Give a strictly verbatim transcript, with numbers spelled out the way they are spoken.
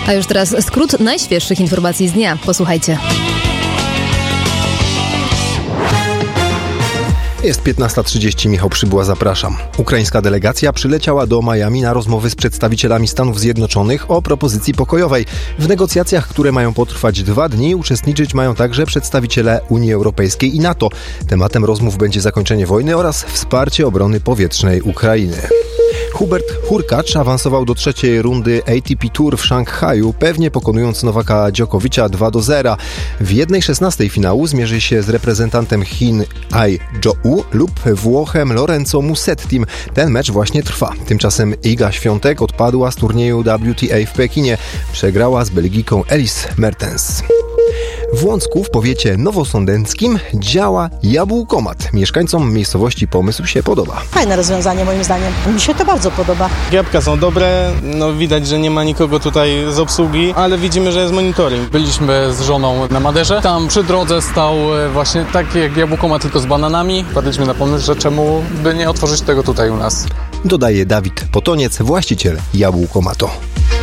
A już teraz skrót najświeższych informacji z dnia. Posłuchajcie. Jest piętnasta trzydzieści, Michał Przybyła, zapraszam. Ukraińska delegacja przyleciała do Miami na rozmowy z przedstawicielami Stanów Zjednoczonych o propozycji pokojowej. W negocjacjach, które mają potrwać dwa dni, uczestniczyć mają także przedstawiciele Unii Europejskiej i NATO. Tematem rozmów będzie zakończenie wojny oraz wsparcie obrony powietrznej Ukrainy. Hubert Hurkacz awansował do trzeciej rundy A T P Tour w Szanghaju, pewnie pokonując Nowaka Djokovic'a dwa do zera. W jednej szesnastej finału zmierzy się z reprezentantem Chin Ai Zhou lub Włochem Lorenzo Musettim. Ten mecz właśnie trwa. Tymczasem Iga Świątek odpadła z turnieju W T A w Pekinie. Przegrała z Belgijką Elise Mertens. W Łącku, w powiecie nowosądeckim, działa jabłkomat. Mieszkańcom miejscowości pomysł się podoba. Fajne rozwiązanie moim zdaniem. Mi się to bardzo podoba. Jabłka są dobre, no widać, że nie ma nikogo tutaj z obsługi, ale widzimy, że jest monitoring. Byliśmy z żoną na Maderze. Tam przy drodze stał właśnie taki jak jabłkomat, tylko z bananami. Wpadliśmy na pomysł, że czemu by nie otworzyć tego tutaj u nas. Dodaje Dawid Potoniec, właściciel jabłkomatu.